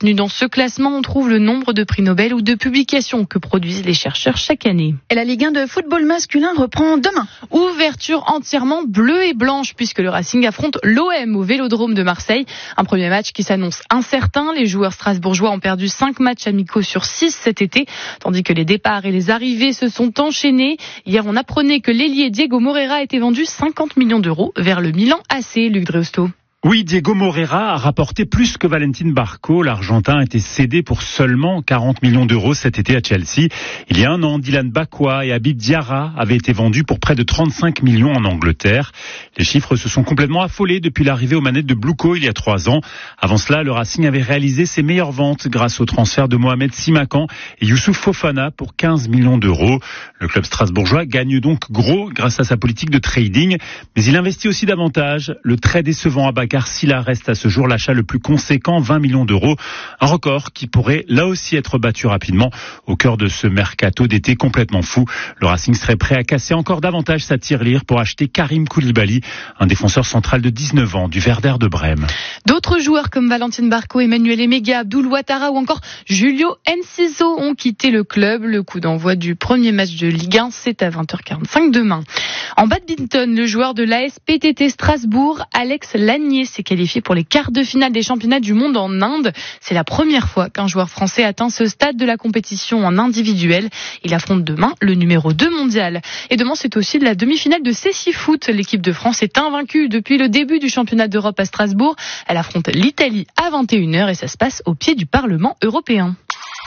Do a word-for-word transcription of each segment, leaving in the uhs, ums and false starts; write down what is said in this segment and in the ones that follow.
retenus dans ce classement, on trouve le nombre de prix Nobel ou de publications que produisent les chercheurs chaque année. Et la Ligue un de football masculin reprend demain. Ouverture entièrement bleue et blanche puisque le Racing affronte l'O M au Vélodrome de Marseille. Un premier match qui s'annonce incertain. Les joueurs strasbourgeois ont perdu cinq matchs amicaux sur six cet été, tandis que les départs et les arrivées se sont enchaînés. Hier, on apprenait que l'ailier Diego Moreira a été vendu cinquante millions d'euros vers le Milan A C, Luc Dreosto. Oui, Diego Moreira a rapporté plus que Valentin Barco. L'Argentin a été cédé pour seulement quarante millions d'euros cet été à Chelsea. Il y a un an, Dylan Bakwa et Habib Diarra avaient été vendus pour près de trente-cinq millions en Angleterre. Les chiffres se sont complètement affolés depuis l'arrivée aux manettes de Bluco il y a trois ans. Avant cela, le Racing avait réalisé ses meilleures ventes grâce au transfert de Mohamed Simakan et Youssouf Fofana pour quinze millions d'euros. Le club strasbourgeois gagne donc gros grâce à sa politique de trading, mais il investit aussi davantage. Le très décevant Abakar Silla reste à ce jour l'achat le plus conséquent, vingt millions d'euros. Un record qui pourrait là aussi être battu rapidement au cœur de ce mercato d'été complètement fou. Le Racing serait prêt à casser encore davantage sa tirelire pour acheter Karim Koulibaly, un défenseur central de dix-neuf ans du Werder de Brême. D'autres joueurs comme Valentin Barco, Emmanuel Emega, Abdoul Ouattara ou encore Julio Enciso ont quitté le club. Le coup d'envoi du premier match de Ligue un, c'est à vingt heures quarante-cinq demain. En badminton, le joueur de l'A S P T T Strasbourg, Alex Lanier, s'est qualifié pour les quarts de finale des championnats du monde en Inde. C'est la première fois qu'un joueur français atteint ce stade de la compétition en individuel. Il affronte demain le numéro deux mondial. Et demain, c'est aussi la demi-finale de Cécifoot. L'équipe de France est invaincue depuis le début du championnat d'Europe à Strasbourg. Elle affronte l'Italie à vingt et une heures et ça se passe au pied du Parlement européen.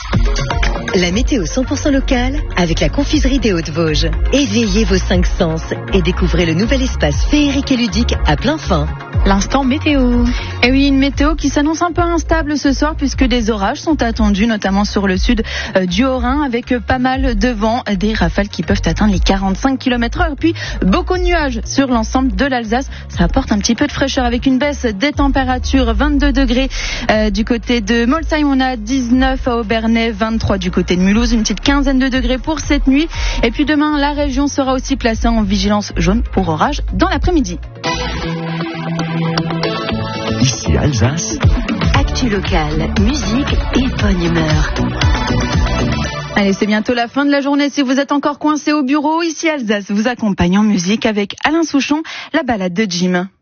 La météo cent pour cent locale avec la confiserie des Hautes-Vosges. Éveillez vos cinq sens et découvrez le nouvel espace féerique et ludique à plein fin. L'instant météo. Et oui, une météo qui s'annonce un peu instable ce soir puisque des orages sont attendus, notamment sur le sud euh, du Haut-Rhin, avec euh, pas mal de vent, des rafales qui peuvent atteindre les quarante-cinq kilomètres heure. Puis beaucoup de nuages sur l'ensemble de l'Alsace. Ça apporte un petit peu de fraîcheur avec une baisse des températures. vingt-deux degrés euh, du côté de Molsheim, on a dix-neuf à Aubernais, vingt-trois du côté de Mulhouse, une petite quinzaine de degrés pour cette nuit. Et puis demain, la région sera aussi placée en vigilance jaune pour orage dans l'après-midi. Ici Alsace. Actu locale, musique et bonne humeur. Allez, c'est bientôt la fin de la journée. Si vous êtes encore coincé au bureau, ici Alsace vous accompagne en musique avec Alain Souchon, la balade de Jim.